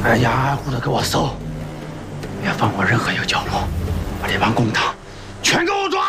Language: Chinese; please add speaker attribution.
Speaker 1: 挨家挨户的给我搜，别放过任何一个角落，把这帮共党全给我抓！